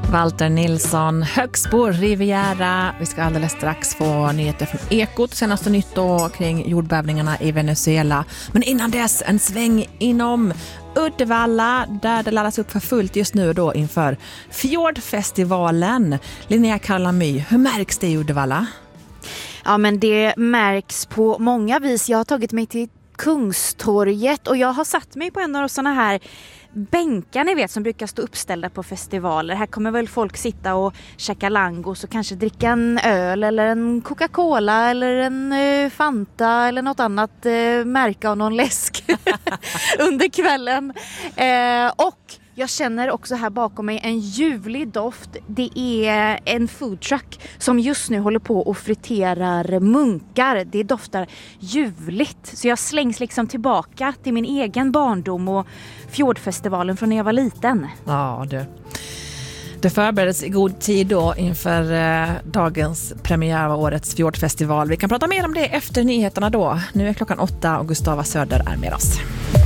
Walter Nilsson, Högsbo Riviera. Vi ska alldeles strax få nyheter från Ekot, senaste nytt då kring jordbävningarna i Venezuela. Men innan dess en sväng inom Uddevalla där det laddas upp för fullt just nu då inför Fjordfestivalen. Linnea Karlamy, hur märks det i Uddevalla? Ja, men det märks på många vis. Jag har tagit mig till Kungstorget och jag har satt mig på en av såna här bänkar ni vet som brukar stå uppställda på festivaler. Här kommer väl folk sitta och käka langos och kanske dricka en öl eller en Coca-Cola eller en Fanta eller något annat märke av någon läsk under kvällen. Och jag känner också här bakom mig en ljuvlig doft. Det är en foodtruck som just nu håller på och friterar munkar. Det doftar ljuvligt. Så jag slängs liksom tillbaka till min egen barndom och Fjordfestivalen från när jag var liten. Ja, det förbereddes i god tid då inför dagens premiär av årets Fjordfestival. Vi kan prata mer om det efter nyheterna då. Nu är klockan 8 och Gustava Söder är med oss.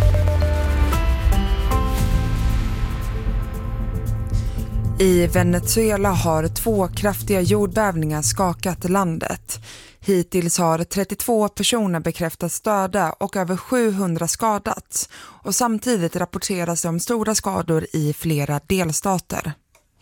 I Venezuela har 2 kraftiga jordbävningar skakat landet. Hittills har 32 personer bekräftats döda och över 700 skadats. Och samtidigt rapporteras det om stora skador i flera delstater.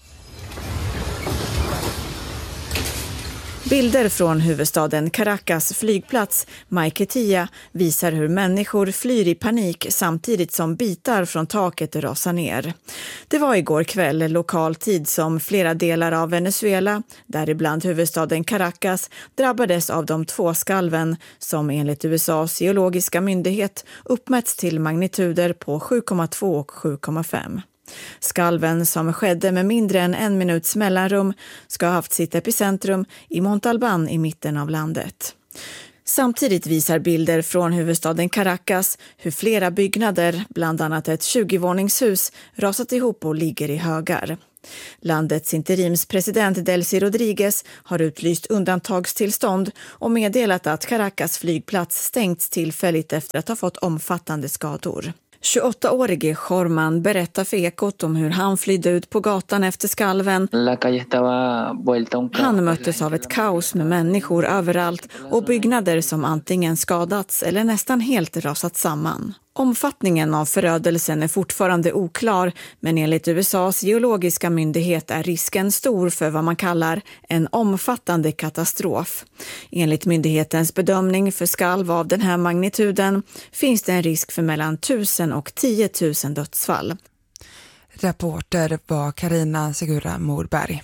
Bilder från huvudstaden Caracas flygplats Maiquetía visar hur människor flyr i panik samtidigt som bitar från taket rasar ner. Det var igår kväll lokal tid som flera delar av Venezuela, däribland huvudstaden Caracas, drabbades av de 2 skalven som enligt USAs geologiska myndighet uppmätts till magnituder på 7,2 och 7,5. Skalven som skedde med mindre än 1 minuts mellanrum ska ha haft sitt epicentrum i Montalbán i mitten av landet. Samtidigt visar bilder från huvudstaden Caracas hur flera byggnader, bland annat ett 20-våningshus, rasat ihop och ligger i högar. Landets interimspresident Delcy Rodríguez har utlyst undantagstillstånd och meddelat att Caracas flygplats stängts tillfälligt efter att ha fått omfattande skador. 28-årige Jorman berättar för Ekot om hur han flydde ut på gatan efter skalven. Han möttes av ett kaos med människor överallt och byggnader som antingen skadats eller nästan helt rasat samman. Omfattningen av förödelsen är fortfarande oklar, men enligt USAs geologiska myndighet är risken stor för vad man kallar en omfattande katastrof. Enligt myndighetens bedömning för skalv av den här magnituden finns det en risk för mellan 1000 och 10 000 dödsfall. Reporter var Carina Segura Morberg.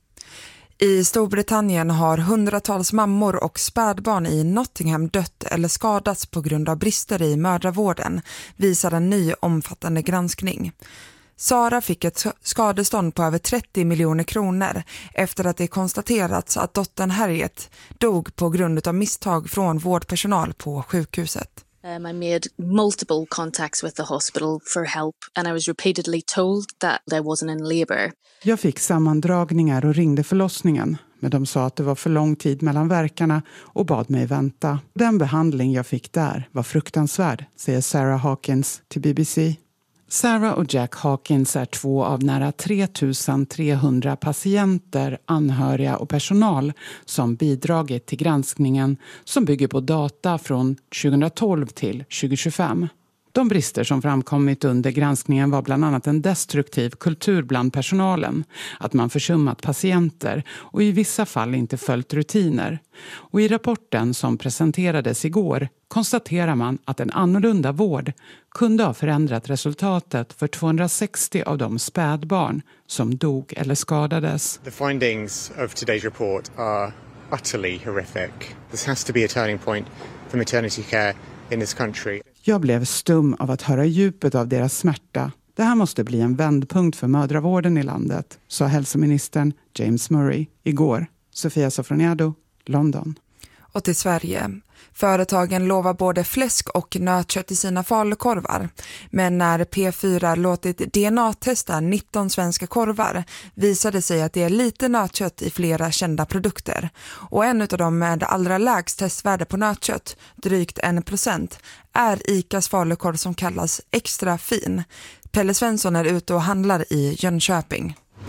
I Storbritannien har hundratals mammor och spädbarn i Nottingham dött eller skadats på grund av brister i mödravården, visar en ny omfattande granskning. Sara fick ett skadestånd på över 30 miljoner kronor efter att det konstaterats att dottern Harriet dog på grund av misstag från vårdpersonal på sjukhuset. I made multiple contacts with the hospital for help and I was repeatedly told that I wasn't in labor. Jag fick sammandragningar och ringde förlossningen, men de sa att det var för lång tid mellan verkarna och bad mig vänta. Den behandling jag fick där var fruktansvärd, säger Sarah Hawkins till BBC. Sarah och Jack Hawkins är 2 av nära 3300 patienter, anhöriga och personal som bidragit till granskningen som bygger på data från 2012 till 2025. De brister som framkommit under granskningen var bland annat en destruktiv kultur bland personalen, att man försummat patienter och i vissa fall inte följt rutiner. Och i rapporten som presenterades igår konstaterar man att en annorlunda vård kunde ha förändrat resultatet för 260 av de spädbarn som dog eller skadades. The findings of today's report are utterly horrific. This has to be a turning point for maternity care in this country. Jag blev stum av att höra djupet av deras smärta. Det här måste bli en vändpunkt för mödravården i landet, sa hälsoministern James Murray igår. Sofia Sofroniado, London. Och till Sverige. Företagen lovar både fläsk och nötkött i sina falukorvar. Men när P4 låtit DNA-testa 19 svenska korvar visade sig att det är lite nötkött i flera kända produkter. Och en av dem med allra lägst testvärde på nötkött, drygt 1%, är ICAs falukorv som kallas extra fin. Pelle Svensson är ute och handlar i Jönköping.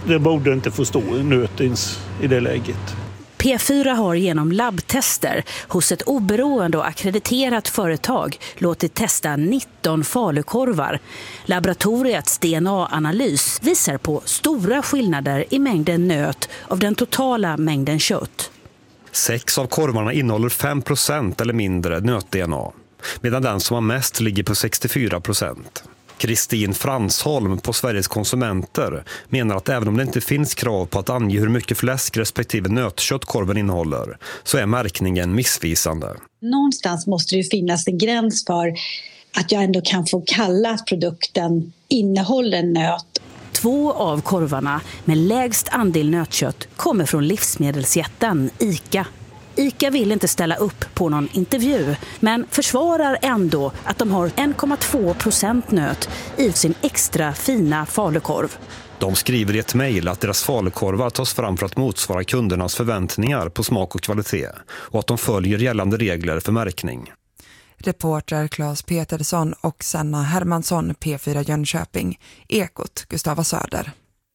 Det borde inte få stå nöt ens i det läget. P4 har genom labbtester hos ett oberoende och akkrediterat företag låtit testa 19 falukorvar. Laboratoriets DNA-analys visar på stora skillnader i mängden nöt av den totala mängden kött. 6 av korvarna innehåller 5% eller mindre nöt-DNA, medan den som har mest ligger på 64%. Kristin Fransholm på Sveriges konsumenter menar att även om det inte finns krav på att ange hur mycket fläsk respektive nötkött korven innehåller, så är märkningen missvisande. Någonstans måste det finnas en gräns för att jag ändå kan få kalla att produkten innehåller nöt. 2 av korvarna med lägst andel nötkött kommer från livsmedelsjätten ICA. ICA vill inte ställa upp på någon intervju, men försvarar ändå att de har 1,2% nöt i sin extra fina falukorv. De skriver i ett mejl att deras falukorvar tas fram för att motsvara kundernas förväntningar på smak och kvalitet och att de följer gällande regler för märkning. Reporter Claes Petersson och Sanna Hermansson, P4 Jönköping. Ekot, Gustava Söder.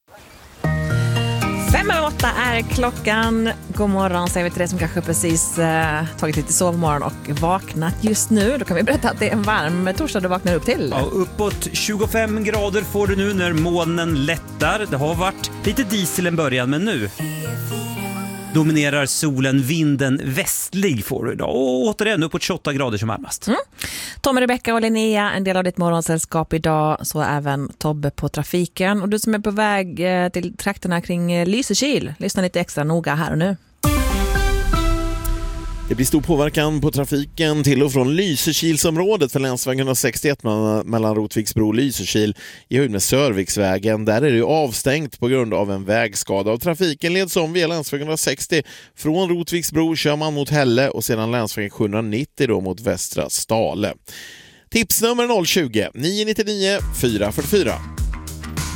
5:08 är klockan. God morgon säger vi till dig som kanske precis tagit lite sovmorgon och vaknat just nu. Då kan vi berätta att det är en varm torsdag du vaknar upp till. Ja, uppåt 25 grader får du nu när molnen lättar. Det har varit lite diesel i början, men nu dominerar solen, vinden västlig får du idag. Och återigen uppåt 28 grader som närmast. Tommy, Rebecca och Linnea, en del av ditt morgonsällskap idag, så även Tobbe på trafiken. Och du som är på väg till trakterna kring Lysekil, lyssna lite extra noga här och nu. Det blir stor påverkan på trafiken till och från Lysekilsområdet för länsväg 161 mellan Rotviksbro och Lysekil i höjd med Sörviksvägen. Där är det avstängt på grund av en vägskada, och trafiken leds om via länsväg 160. Från Rotviksbro kör man mot Hälle och sedan länsväg 790 då mot Västra Stale. Tipsnummer 020 999 444.